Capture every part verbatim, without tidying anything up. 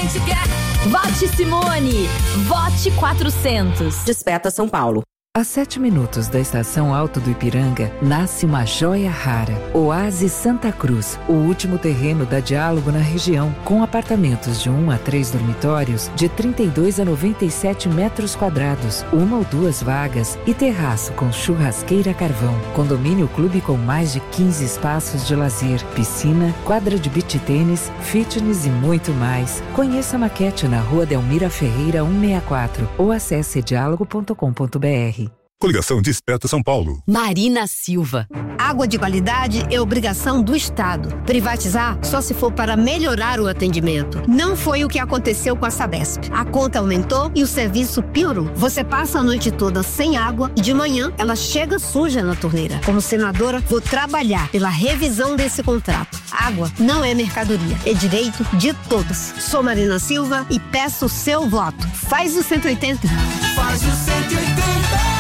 gente quer. Vote Simone. Vote quatrocentos. Desperta São Paulo. A sete minutos da estação Alto do Ipiranga, nasce uma joia rara. Oásis Santa Cruz, o último terreno da Diálogo na região, com apartamentos de um a três dormitórios de trinta e dois a noventa e sete metros quadrados, uma ou duas vagas e terraço com churrasqueira carvão. Condomínio clube com mais de quinze espaços de lazer, piscina, quadra de beach tênis, fitness e muito mais. Conheça a maquete na Rua Delmira Ferreira cento e sessenta e quatro ou acesse diálogo ponto com ponto br. Coligação Desperta São Paulo. Marina Silva. Água de qualidade é obrigação do Estado. Privatizar só se for para melhorar o atendimento. Não foi o que aconteceu com a Sabesp. A conta aumentou e o serviço piorou. Você passa a noite toda sem água e de manhã ela chega suja na torneira. Como senadora, vou trabalhar pela revisão desse contrato. Água não é mercadoria, é direito de todos. Sou Marina Silva e peço o seu voto. Faz o cento e oitenta. Faz o cento e oitenta.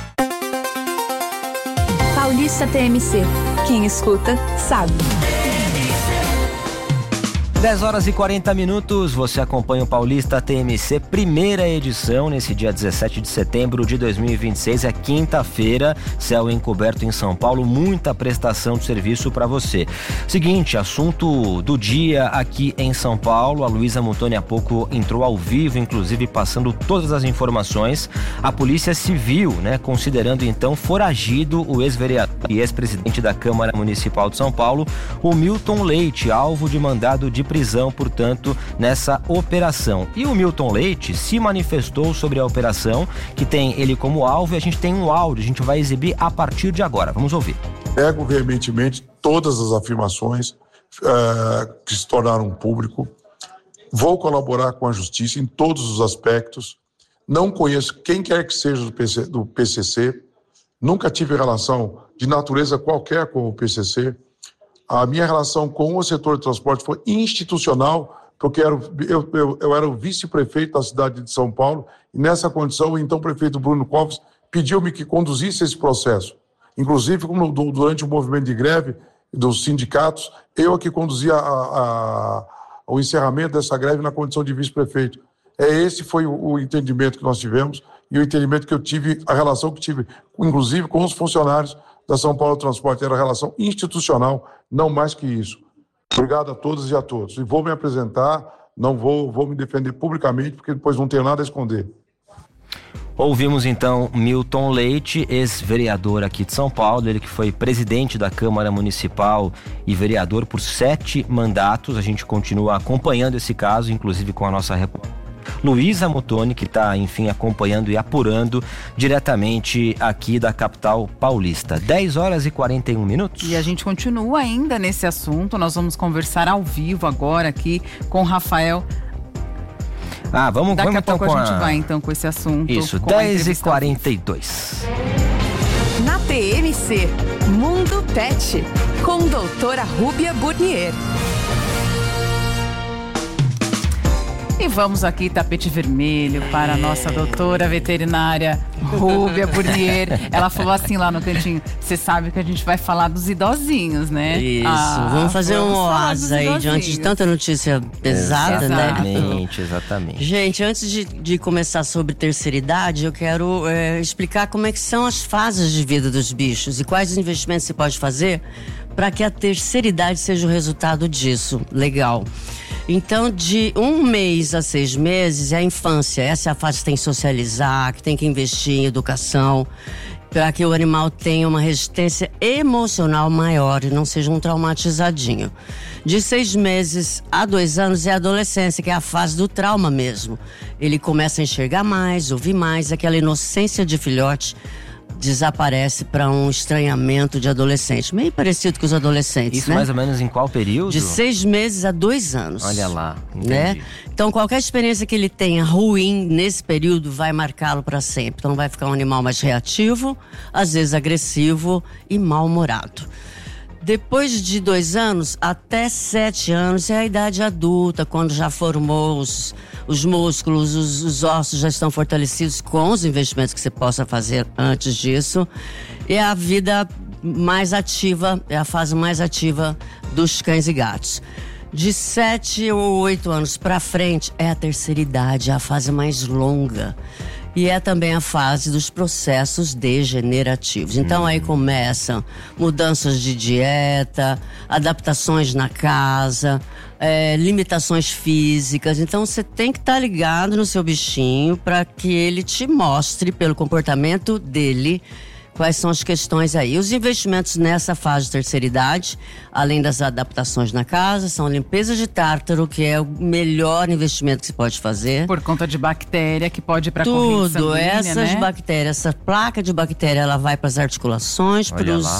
Paulista T M C. Quem escuta, sabe. dez horas e quarenta minutos, você acompanha o Paulista T M C, primeira edição, nesse dia dezessete de setembro de dois mil e vinte e seis, é quinta-feira, céu encoberto em São Paulo, muita prestação de serviço para você. Seguinte, assunto do dia aqui em São Paulo, a Luísa Mutoni há pouco entrou ao vivo, inclusive passando todas as informações. A Polícia Civil, né, considerando então foragido o ex-vereador e ex-presidente da Câmara Municipal de São Paulo, o Milton Leite, alvo de mandado de prisão, portanto, nessa operação. E o Milton Leite se manifestou sobre a operação, que tem ele como alvo, e a gente tem um áudio, a gente vai exibir a partir de agora. Vamos ouvir. Nego veementemente todas as afirmações uh, que se tornaram público. Vou colaborar com a justiça em todos os aspectos. Não conheço quem quer que seja do, P C, do P C C. Nunca tive relação de natureza qualquer com o P C C. A minha relação com o setor de transporte foi institucional, porque eu, eu, eu, eu era o vice-prefeito da cidade de São Paulo, e nessa condição o então prefeito Bruno Covas pediu-me que conduzisse esse processo. Inclusive, como durante o movimento de greve dos sindicatos, eu é que conduzia a, a, o encerramento dessa greve na condição de vice-prefeito. É, esse foi o, o entendimento que nós tivemos, e o entendimento que eu tive, a relação que tive, inclusive com os funcionários da São Paulo Transporte, era relação institucional, não mais que isso. Obrigado a todas e a todos. E vou me apresentar, não vou, vou me defender publicamente, porque depois não tenho nada a esconder. Ouvimos então Milton Leite, ex-vereador aqui de São Paulo, ele que foi presidente da Câmara Municipal e vereador por sete mandatos. A gente continua acompanhando esse caso, inclusive com a nossa repórter Luísa Mutoni, que está, enfim, acompanhando e apurando diretamente aqui da capital paulista. dez horas e quarenta e um minutos. E a gente continua ainda nesse assunto. Nós vamos conversar ao vivo agora aqui com o Rafael. Ah, vamos, Daqui vamos a pouco então com a gente a... vai então com esse assunto. Isso, dez e quarenta e dois. Na T M C, Mundo Pet, com doutora Rúbia Burnier. E vamos aqui, tapete vermelho, para a nossa doutora veterinária Rúbia Burnier. Ela falou assim lá no cantinho: você sabe que a gente vai falar dos idosinhos, né? Isso, ah, vamos fazer um oásis aí diante de tanta notícia pesada, exatamente, né? Exatamente, exatamente. Gente, antes de, de começar sobre terceira idade, eu quero é, explicar como é que são as fases de vida dos bichos e quais investimentos se pode fazer para que a terceira idade seja o resultado disso. Legal. Então, de um mês a seis meses é a infância. Essa é a fase que tem que socializar, que tem que investir em educação, para que o animal tenha uma resistência emocional maior e não seja um traumatizadinho. De seis meses a dois anos é a adolescência, que é a fase do trauma mesmo. Ele começa a enxergar mais, ouvir mais, aquela inocência de filhote desaparece para um estranhamento de adolescente, meio parecido com os adolescentes. Isso, né? Mais ou menos em qual período? De seis meses a dois anos. Olha lá, entendi. Né? Então qualquer experiência que ele tenha ruim nesse período vai marcá-lo para sempre. Então vai ficar um animal mais reativo, às vezes agressivo e mal-humorado. Depois de dois anos até sete anos é a idade adulta, quando já formou os, os músculos, os, os ossos já estão fortalecidos com os investimentos que você possa fazer antes disso. É a vida mais ativa, é a fase mais ativa dos cães e gatos. De sete ou oito anos pra frente é a terceira idade, é a fase mais longa. E é também a fase dos processos degenerativos. Então aí começam mudanças de dieta, adaptações na casa, é, limitações físicas. Então você tem que estar ligado no seu bichinho para que ele te mostre pelo comportamento dele quais são as questões aí. Os investimentos nessa fase de terceira idade, além das adaptações na casa, são limpeza de tártaro, que é o melhor investimento que se pode fazer. Por conta de bactéria que pode ir para a corrente sanguínea, Tudo, essas né? bactérias, essa placa de bactéria, ela vai para as articulações,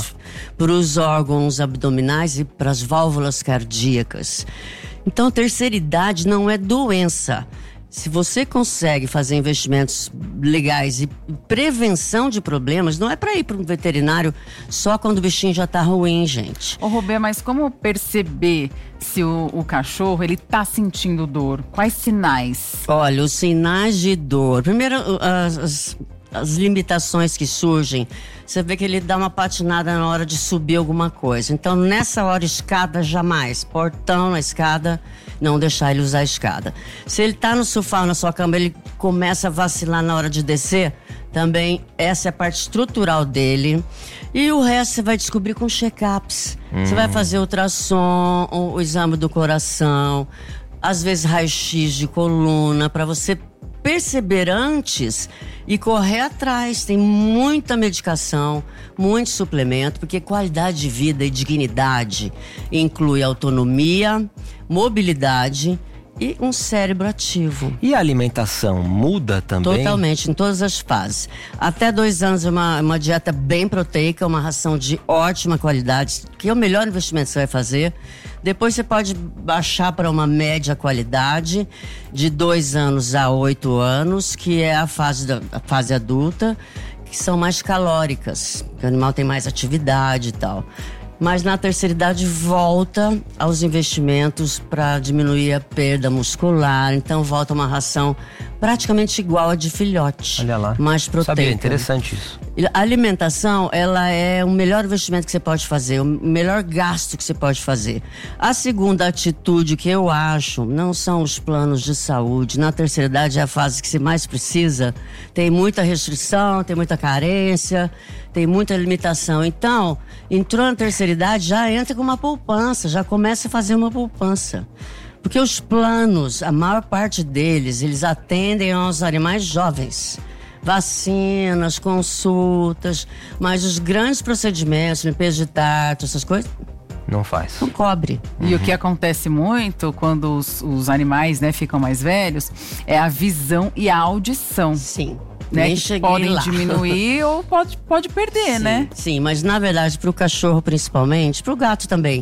para os órgãos abdominais e para as válvulas cardíacas. Então, terceira idade não é doença. Se você consegue fazer investimentos legais e prevenção de problemas, não é para ir para um veterinário só quando o bichinho já tá ruim, gente. Ô, Rubê, mas como perceber se o, o cachorro, ele tá sentindo dor? Quais sinais? Olha, os sinais de dor. Primeiro, as, as, as limitações que surgem. Você vê que ele dá uma patinada na hora de subir alguma coisa. Então, nessa hora, escada jamais. Portão na escada, não deixar ele usar a escada. Se ele tá no sofá ou na sua cama, ele começa a vacilar na hora de descer, também essa é a parte estrutural dele. E o resto você vai descobrir com check-ups. Hum. Você vai fazer ultrassom, o, o exame do coração, às vezes raio-x de coluna, para você perceber antes e correr atrás. Tem muita medicação, muito suplemento, porque qualidade de vida e dignidade inclui autonomia, mobilidade e um cérebro ativo. E a alimentação muda também? Totalmente, em todas as fases. Até dois anos é uma, uma dieta bem proteica, uma ração de ótima qualidade, que é o melhor investimento que você vai fazer. Depois você pode baixar para uma média qualidade de dois anos a oito anos, que é a fase, da, a fase adulta, que são mais calóricas, que o animal tem mais atividade e tal. Mas na terceira idade volta aos investimentos para diminuir a perda muscular. Então volta uma ração praticamente igual a de filhote. Olha lá. Mais proteica. Sabia, interessante isso. A alimentação, ela é o melhor investimento que você pode fazer, o melhor gasto que você pode fazer. A segunda atitude que eu acho não são os planos de saúde. Na terceira idade é a fase que você mais precisa. Tem muita restrição, tem muita carência, tem muita limitação. Então, entrou na terceira idade, já entra com uma poupança, já começa a fazer uma poupança. Porque os planos, a maior parte deles, eles atendem aos animais jovens. Vacinas, consultas, mas os grandes procedimentos, limpeza de tártaro, essas coisas, não faz. não cobre. E uhum. o que acontece muito quando os, os animais, né, ficam mais velhos é a visão e a audição. Sim. Né, Nem que cheguei podem lá. diminuir ou pode, pode perder, sim, né? Sim, mas na verdade pro cachorro principalmente, pro gato também,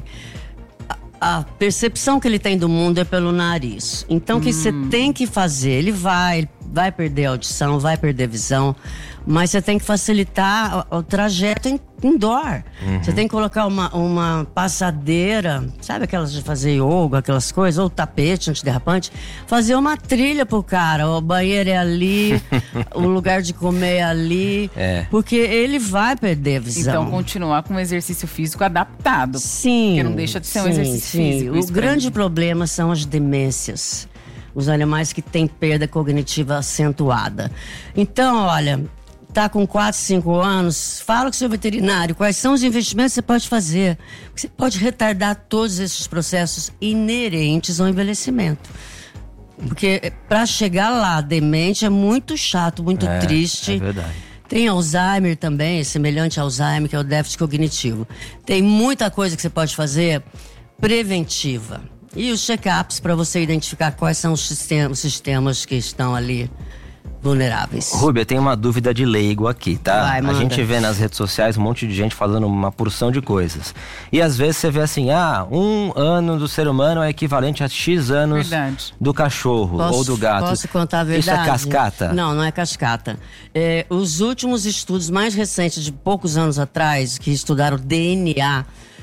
a, a percepção que ele tem do mundo é pelo nariz. Então o que você hum. tem que fazer, ele vai, vai perder a audição, vai perder visão, mas você tem que facilitar o, o trajeto em, indoor. Uhum. Você tem que colocar uma, uma passadeira, sabe aquelas de fazer yoga, aquelas coisas, ou tapete antiderrapante, fazer uma trilha pro cara, o banheiro é ali, o lugar de comer é ali, é. porque ele vai perder a visão. Então continuar com um exercício físico adaptado. Sim. Porque não deixa de ser sim, um exercício sim. físico. O grande problema são as demências. Os animais que têm perda cognitiva acentuada. Então, olha, tá com quatro, cinco anos, fala com o seu veterinário quais são os investimentos que você pode fazer. Você pode retardar todos esses processos inerentes ao envelhecimento. Porque para chegar lá, demente, é muito chato, muito é, triste. É verdade. Tem Alzheimer também, semelhante a Alzheimer, que é o déficit cognitivo. Tem muita coisa que você pode fazer preventiva. E os check-ups para você identificar quais são os sistemas, sistemas que estão ali vulneráveis. Rúbia, tem uma dúvida de leigo aqui, tá? Vai, a manda. gente vê nas redes sociais um monte de gente falando uma porção de coisas. E às vezes você vê assim, ah, um ano do ser humano é equivalente a X anos verdade. do cachorro Posso, ou do gato. Posso contar a verdade? Isso é cascata? Não, não é cascata. É, os últimos estudos mais recentes, de poucos anos atrás, que estudaram D N A,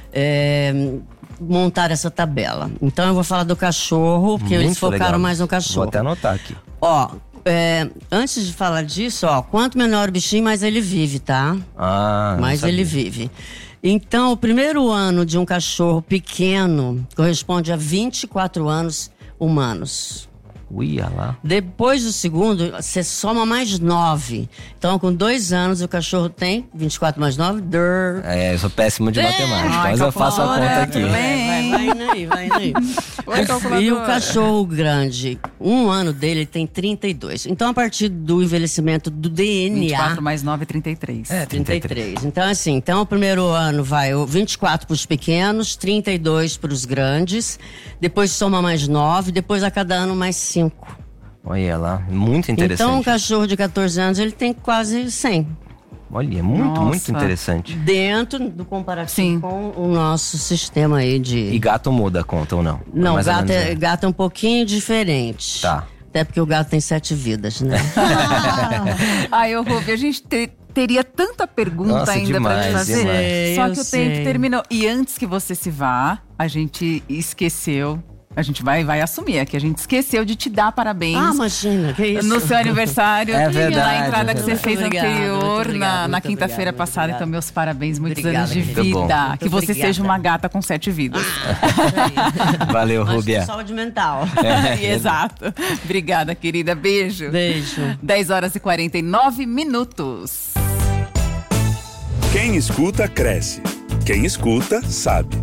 é, montaram essa tabela. Então eu vou falar do cachorro, porque Muito eles focaram legal. mais no cachorro. Vou até anotar aqui. Ó, é, antes de falar disso, ó, quanto menor o bichinho, mais ele vive, tá? Ah, mais sabia. ele vive. Então, o primeiro ano de um cachorro pequeno corresponde a vinte e quatro anos humanos. Uia lá. Depois do segundo, você soma mais nove. Então, com dois anos, o cachorro tem vinte e quatro mais nove. Drrr. É, eu sou péssimo de matemática, Ai, mas eu faço a conta aqui. Vai, vai indo aí, vai indo aí. E o cachorro grande, um ano dele tem trinta e dois. Então, a partir do envelhecimento do D N A... vinte e quatro mais nove, trinta e três. É, trinta e três. Então, assim, então o primeiro ano vai o vinte e quatro para os pequenos, trinta e dois para os grandes, depois soma mais nove, depois a cada ano mais cinco. Olha lá, muito interessante. Então, um cachorro de catorze anos, ele tem quase cem. Olha, muito, Nossa. muito interessante. Dentro do comparativo Sim. com o nosso sistema aí de... E gato muda a conta ou não? Não, Mais ou gato menos, é, né? gato é um pouquinho diferente. Tá. Até porque o gato tem sete vidas, né? Ai, ô Ruby, a gente te- teria tanta pergunta Nossa, ainda pra te demais, fazer. demais. Só Eu que o sei. tempo terminou. E antes que você se vá, a gente esqueceu. A gente vai, vai assumir aqui. A gente esqueceu de te dar parabéns. Ah, imagina, que isso. No seu aniversário, É na verdade, entrada é que você verdade. fez Muito obrigado, anterior, muito obrigado, na, na muito quinta-feira obrigado, passada. muito Então, meus parabéns, muitos Obrigada, anos de querida. Muito bom. vida. Muito Que você obrigada. seja uma gata com sete vidas. Valeu, Mas Rúbia. com saúde mental. Exato. Obrigada, querida. Beijo. Beijo. dez horas e quarenta e nove minutos. Quem escuta, cresce. Quem escuta, sabe.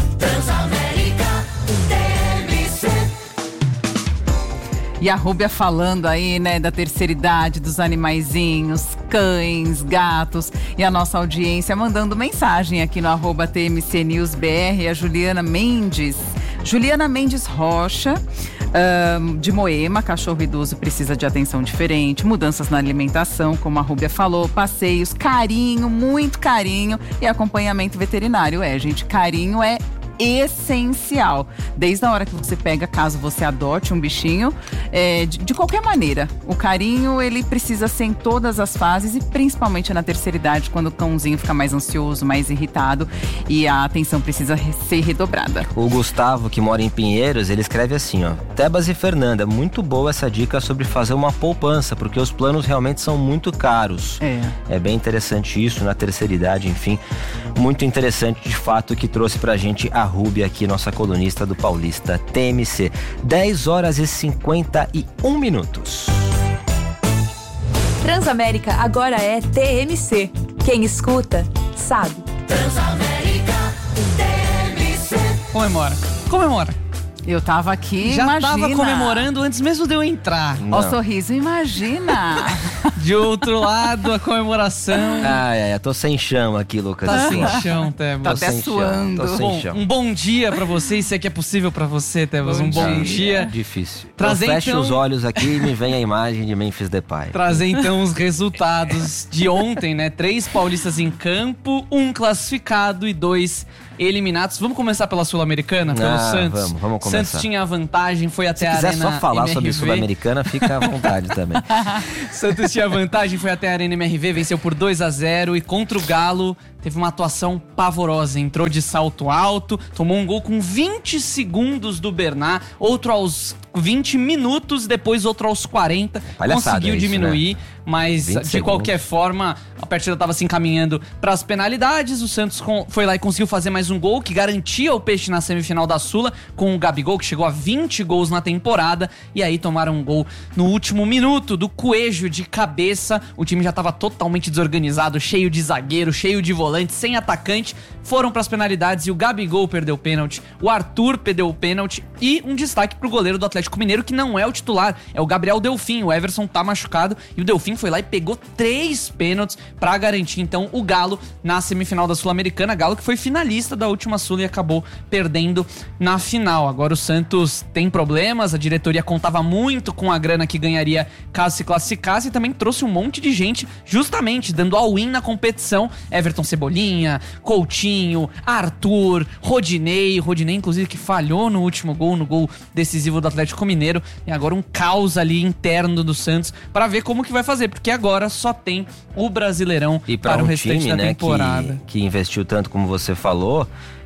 E a Rúbia falando aí, né, da terceira idade, dos animaizinhos, cães, gatos. E a nossa audiência mandando mensagem aqui no arroba T M C News B R. A Juliana Mendes. Juliana Mendes Rocha, ahn, de Moema, cachorro idoso precisa de atenção diferente, mudanças na alimentação, como a Rúbia falou, passeios, carinho, muito carinho e acompanhamento veterinário. É, gente, carinho é essencial. Desde a hora que você pega, caso você adote um bichinho, é, de, de qualquer maneira. O carinho, ele precisa ser em todas as fases e principalmente na terceira idade, quando o cãozinho fica mais ansioso, mais irritado e a atenção precisa re- ser redobrada. O Gustavo, que mora em Pinheiros, ele escreve assim, ó. Tebas e Fernanda, muito boa essa dica sobre fazer uma poupança, porque os planos realmente são muito caros. É. É bem interessante isso, na terceira idade, enfim. Muito interessante, de fato, que trouxe pra gente a Rúbia aqui, nossa colunista do Paulista T M C. dez horas e cinquenta e um minutos. Transamérica agora é T M C. Quem escuta, sabe. Comemora. Comemora. Eu tava aqui, Já imagina. tava comemorando antes mesmo de eu entrar. Ó o sorriso, imagina. De outro lado, a comemoração. Ai, ai, eu tô sem chão aqui, Lucas. Tá assim, sem ó. chão, Tebas. Tá Tô até sem chão, suando. Tô sem Bom, chão. um bom dia pra você, se é que é possível pra você, Tebas. Bom Um bom dia. dia. Difícil. Trazer, eu fecho então- os olhos aqui e me vem a imagem de Memphis Depay. Trazer então os resultados de ontem, né? Três paulistas em campo, um classificado e dois eliminados. Vamos começar pela Sul-Americana, pelo Ah, Santos. vamos, vamos começar. Santos tinha a vantagem, foi até Se a quiser Arena só falar M R V. sobre Sul-Americana, fica à vontade também. Santos tinha vantagem, foi até a Arena M R V, venceu por dois a zero e contra o Galo teve uma atuação pavorosa. Entrou de salto alto, tomou um gol com vinte segundos do Bernat, outro aos vinte minutos, depois outro aos quarenta. Palhaçada Conseguiu isso, diminuir, mas vinte de qualquer segundos. forma a partida estava se encaminhando para as penalidades. O Santos com- foi lá e conseguiu fazer mais um gol que garantia o Peixe na semifinal da Sula, com o Gabigol, que chegou a vinte gols na temporada. E aí tomaram um gol no último minuto do Coelho de cabeça. O time já estava totalmente desorganizado, cheio de zagueiro, cheio de volante, sem atacante. Foram para as penalidades e o Gabigol perdeu o pênalti, o Arthur perdeu o pênalti e um destaque pro goleiro do Atlético Mineiro, que não é o titular, é o Gabriel Delfim. O Everson tá machucado e o Delfim foi lá e pegou três pênaltis para garantir então o Galo na semifinal da Sul-Americana. Galo que foi finalista da última Sula e acabou perdendo na final. Agora o Santos tem problemas, a diretoria contava muito com a grana que ganharia caso se classificasse e também trouxe um monte de gente justamente dando all-in na competição. Everton Cebolinha, Coutinho, Arthur, Rodinei, Rodinei inclusive que falhou no último gol, no gol decisivo do Atlético Mineiro. E agora um caos ali interno do Santos para ver como que vai fazer, porque agora só tem o Brasileirão E pra para um o restante time, da né, temporada. que, que investiu tanto como você falou,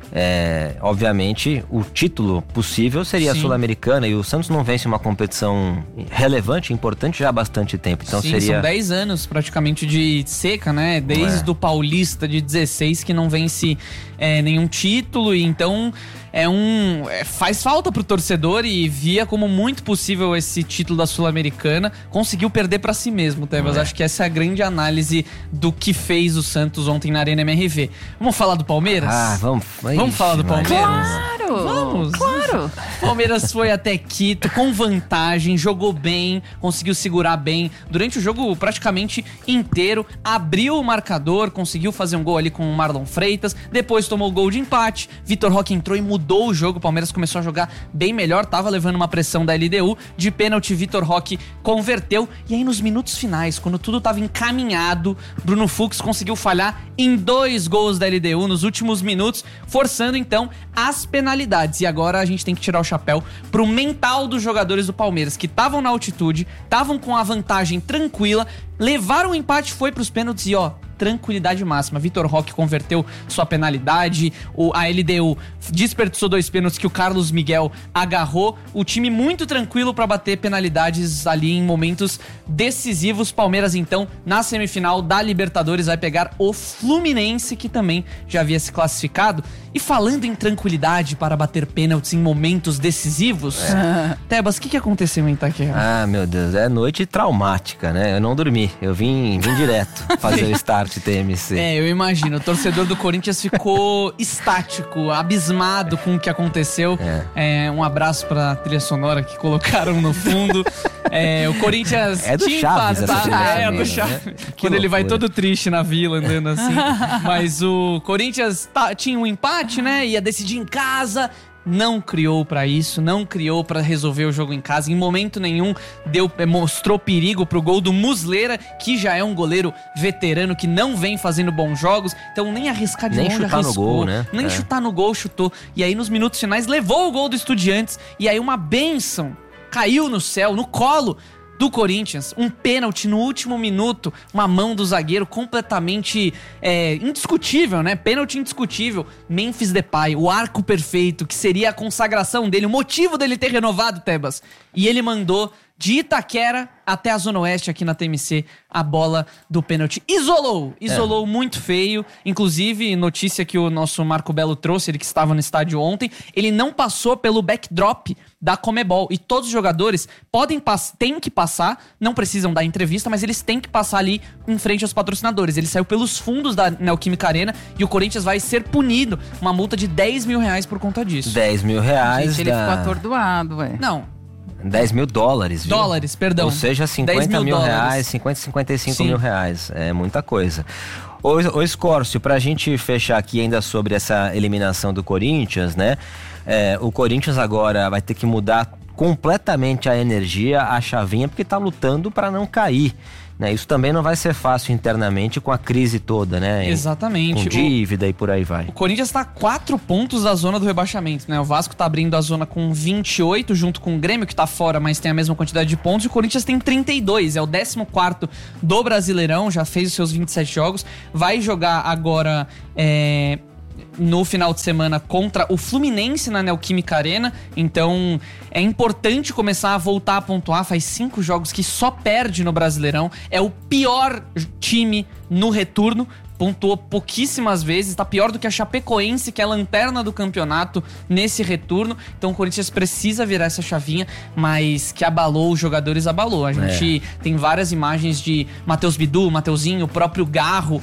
É, obviamente, o título possível seria Sim. a Sul-Americana, e o Santos não vence uma competição relevante, importante já há bastante tempo. Então Sim, seria... são dez anos praticamente de seca, né? Desde é. o Paulista de dezesseis que não vence é, nenhum título, e então é um é, faz falta pro torcedor, e via como muito possível esse título da Sul-Americana. Conseguiu perder pra si mesmo, Tebas. É. Acho que essa é a grande análise do que fez o Santos ontem na Arena M R V. Vamos falar do Palmeiras? Ah, vamos. Vamos falar do Palmeiras? Claro! Vamos! Claro! Palmeiras foi até Quito com vantagem, jogou bem, conseguiu segurar bem durante o jogo praticamente inteiro, abriu o marcador, conseguiu fazer um gol ali com o Marlon Freitas, depois tomou o gol de empate, Vitor Roque entrou e mudou o jogo, o Palmeiras começou a jogar bem melhor, tava levando uma pressão da L D U, de pênalti Vitor Roque converteu, e aí nos minutos finais, quando tudo tava encaminhado, Bruno Fux conseguiu falhar em dois gols da L D U nos últimos minutos, forçando então as penalidades. E agora a gente tem que tirar o chapéu pro mental dos jogadores do Palmeiras, que estavam na altitude, estavam com a vantagem tranquila, levaram o empate, foi pros pênaltis e ó, tranquilidade máxima. Vitor Roque converteu sua penalidade, o, a L D U desperdiçou dois pênaltis que o Carlos Miguel agarrou. O time muito tranquilo para bater penalidades ali em momentos decisivos. Palmeiras, então, na semifinal da Libertadores, vai pegar o Fluminense, que também já havia se classificado. E falando em tranquilidade para bater pênaltis em momentos decisivos, é. Tebas, o que, que aconteceu em Itaquera? Ah, meu Deus, é noite traumática, né? Eu não dormi, eu vim, vim direto fazer o start T M C. É, eu imagino. O torcedor do Corinthians ficou estático, abismado com o que aconteceu. É. É, um abraço pra trilha sonora que colocaram no fundo. É, o Corinthians é do tinha Chaves, empatado. Essa é, é do mesmo, Chaves. né? Quando loucura. Ele vai todo triste na vila, andando assim. Mas o Corinthians tá, tinha um empate, né? Ia decidir em casa. Não criou pra isso, não criou pra resolver o jogo em casa. Em momento nenhum deu, mostrou perigo pro gol do Muslera, que já é um goleiro veterano que não vem fazendo bons jogos. Então nem arriscar de nem longe chutar arriscou. no gol, né? Nem é. chutar no gol, chutou. E aí nos minutos finais levou o gol do Estudiantes. E aí uma bênção caiu no céu, no colo do Corinthians, um pênalti no último minuto, uma mão do zagueiro completamente é, indiscutível, né? Pênalti indiscutível. Memphis Depay, o arco perfeito, que seria a consagração dele, o motivo dele ter renovado, Tebas. E ele mandou de Itaquera até a Zona Oeste, aqui na T M C, a bola do pênalti. Isolou, isolou é. muito feio. Inclusive, notícia que o nosso Marco Belo trouxe, ele que estava no estádio ontem, ele não passou pelo backdrop da Comebol. E todos os jogadores podem pass- têm que passar, não precisam dar entrevista, mas eles têm que passar ali em frente aos patrocinadores. Ele saiu pelos fundos da Neoquímica Arena e o Corinthians vai ser punido. Uma multa de dez mil reais por conta disso. dez mil reais. Gente, ele da... ficou atordoado, ué. Não. dez mil dólares, viu? Dólares, perdão. Ou seja, cinquenta mil reais, cinquenta, cinquenta e cinco mil reais. É muita coisa. Ô, ô Scórcio, pra gente fechar aqui ainda sobre essa eliminação do Corinthians, né? É, o Corinthians agora vai ter que mudar completamente a energia, a chavinha, porque tá lutando pra não cair. Né, isso também não vai ser fácil internamente com a crise toda, né? Exatamente. Com dívida o, e por aí vai. O Corinthians tá a quatro pontos da zona do rebaixamento, né? O Vasco tá abrindo a zona com vinte e oito, junto com o Grêmio, que tá fora, mas tem a mesma quantidade de pontos. E o Corinthians tem trinta e dois, é o décimo quarto do Brasileirão, já fez os seus vinte e sete jogos. Vai jogar agora... É... no final de semana contra o Fluminense na Neoquímica Arena, então é importante começar a voltar a pontuar. Faz cinco jogos que só perde no Brasileirão, é o pior time no retorno, pontuou pouquíssimas vezes, tá pior do que a Chapecoense, que é a lanterna do campeonato nesse retorno. Então o Corinthians precisa virar essa chavinha, mas que abalou os jogadores, abalou. A gente é. tem várias imagens de Matheus Bidu, Mateuzinho, o próprio Garro,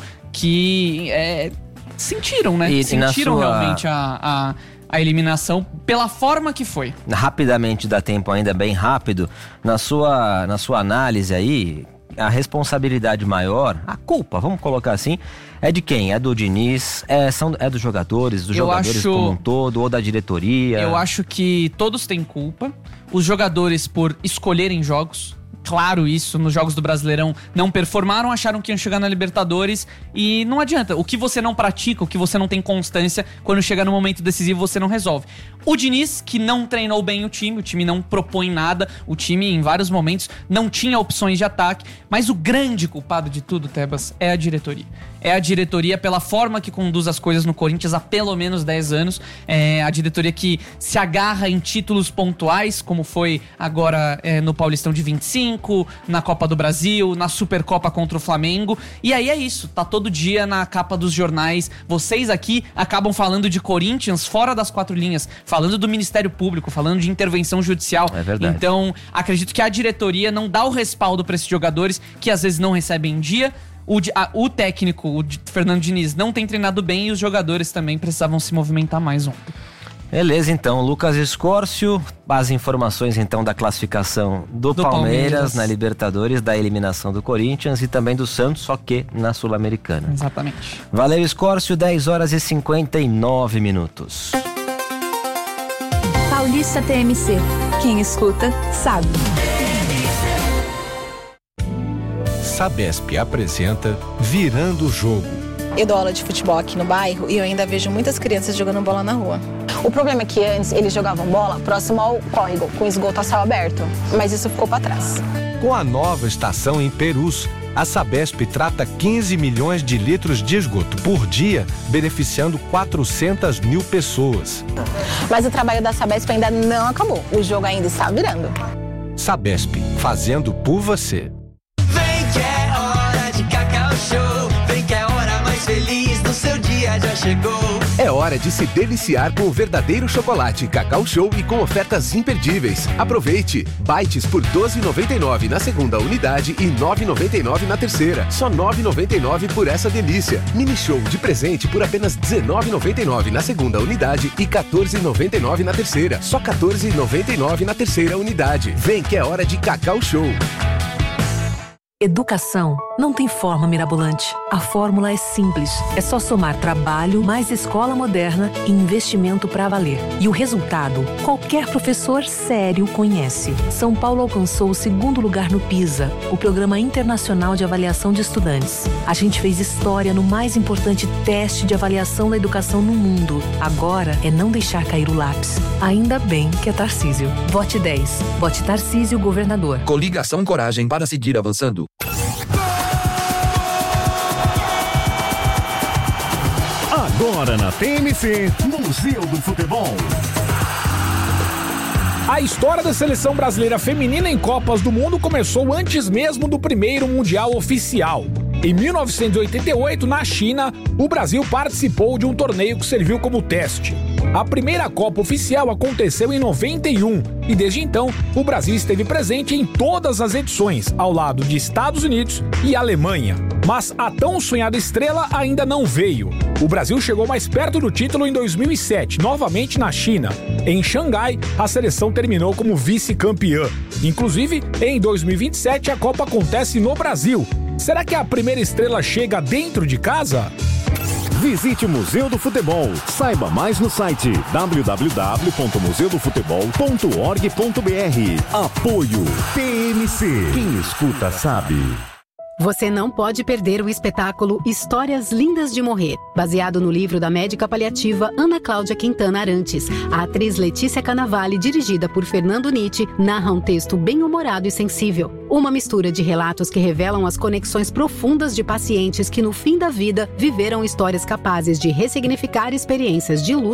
que é, sentiram, né? E, sentiram e sua... realmente a, a, a eliminação pela forma que foi. Rapidamente, dá tempo ainda, bem rápido, na sua, na sua análise aí, a responsabilidade maior, a culpa, vamos colocar assim, é de quem? É do Diniz? É, são, é dos jogadores? Dos eu jogadores acho, como um todo? Ou da diretoria? Eu acho que todos têm culpa. Os jogadores por escolherem jogos, claro isso, nos jogos do Brasileirão não performaram, acharam que iam chegar na Libertadores e não adianta. O que você não pratica, o que você não tem constância, quando chega no momento decisivo você não resolve. O Diniz, que não treinou bem o time, o time não propõe nada, o time em vários momentos não tinha opções de ataque, mas o grande culpado de tudo, Tebas, é a diretoria. É a diretoria pela forma que conduz as coisas no Corinthians há pelo menos dez anos. É a diretoria que se agarra em títulos pontuais, como foi agora é, no Paulistão de vinte e cinco, na Copa do Brasil, na Supercopa contra o Flamengo. E aí é isso, tá todo dia na capa dos jornais. Vocês aqui acabam falando de Corinthians fora das quatro linhas, falando do Ministério Público, falando de intervenção judicial. É verdade. Então, acredito que a diretoria não dá o respaldo para esses jogadores que às vezes não recebem em dia. O, a, o técnico, o Fernando Diniz, não tem treinado bem e os jogadores também precisavam se movimentar mais ontem. Beleza, então, Lucas Escórcio, as informações então da classificação do, do Palmeiras, Palmeiras na Libertadores, da eliminação do Corinthians e também do Santos, só que na Sul-Americana. Exatamente. Valeu, Escórcio, dez horas e cinquenta e nove minutos. Paulista T M C. Quem escuta, sabe. Sabesp apresenta Virando o Jogo. Eu dou aula de futebol aqui no bairro e eu ainda vejo muitas crianças jogando bola na rua. O problema é que antes eles jogavam bola próximo ao córrego, com esgoto a céu aberto, mas isso ficou para trás. Com a nova estação em Perus, a Sabesp trata quinze milhões de litros de esgoto por dia, beneficiando quatrocentas mil pessoas. Mas o trabalho da Sabesp ainda não acabou, o jogo ainda está virando. Sabesp, fazendo por você. Vem que é hora de Cacau Show, vem que é a hora mais feliz do seu dia já chegou. É hora de se deliciar com o verdadeiro chocolate Cacau Show e com ofertas imperdíveis. Aproveite! Bites por doze reais e noventa e nove centavos na segunda unidade e nove reais e noventa e nove centavos na terceira. Só nove reais e noventa e nove centavos por essa delícia. Mini Show de presente por apenas dezenove reais e noventa e nove centavos na segunda unidade e quatorze reais e noventa e nove centavos na terceira. Só quatorze reais e noventa e nove centavos na terceira unidade. Vem que é hora de Cacau Show. Educação não tem forma mirabolante. A fórmula é simples. É só somar trabalho, mais escola moderna e investimento para valer. E o resultado, qualquer professor sério conhece. São Paulo alcançou o segundo lugar no PISA, o Programa Internacional de Avaliação de Estudantes. A gente fez história no mais importante teste de avaliação da educação no mundo. Agora é não deixar cair o lápis. Ainda bem que é Tarcísio. Vote dez. Vote Tarcísio, governador. Coligação Coragem para seguir avançando. Agora na T M C, Museu do Futebol. A história da seleção brasileira feminina em Copas do Mundo começou antes mesmo do primeiro Mundial oficial. Em mil novecentos e oitenta e oito, na China, o Brasil participou de um torneio que serviu como teste. A primeira Copa oficial aconteceu em noventa e um e desde então o Brasil esteve presente em todas as edições, ao lado de Estados Unidos e Alemanha. Mas a tão sonhada estrela ainda não veio. O Brasil chegou mais perto do título em dois mil e sete, novamente na China. Em Xangai, a seleção terminou como vice-campeã. Inclusive, em dois mil e vinte e sete, a Copa acontece no Brasil. Será que a primeira estrela chega dentro de casa? Visite o Museu do Futebol. Saiba mais no site w w w ponto museu do futebol ponto org ponto b r. Apoio T M C. Quem escuta sabe. Você não pode perder o espetáculo Histórias Lindas de Morrer, baseado no livro da médica paliativa Ana Cláudia Quintana Arantes. A atriz Letícia Cannavale, dirigida por Fernando Nitti, narra um texto bem-humorado e sensível. Uma mistura de relatos que revelam as conexões profundas de pacientes que, no fim da vida, viveram histórias capazes de ressignificar experiências de luto